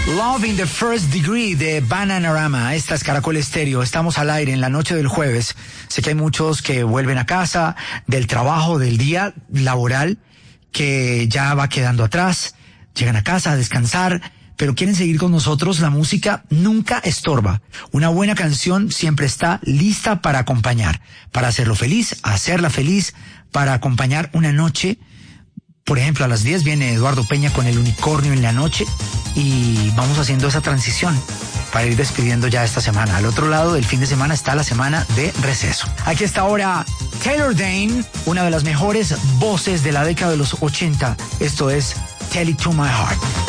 Love in the First Degree de Bananarama. Esta es Caracol Estéreo. Estamos al aire en la noche del jueves. Sé que hay muchos que vuelven a casa del trabajo, del día laboral, que ya va quedando atrás. Llegan a casa a descansar, pero quieren seguir con nosotros. La música nunca estorba. Una buena canción siempre está lista para acompañar, para hacerlo feliz, hacerla feliz, para acompañar una noche. Por ejemplo, a las 10 viene Eduardo Peña con El Unicornio en la noche y vamos haciendo esa transición para ir despidiendo ya esta semana. Al otro lado del fin de semana está la semana de receso. Aquí está ahora Taylor Dayne, una de las mejores voces de la década de los 80. Esto es Tell It To My Heart.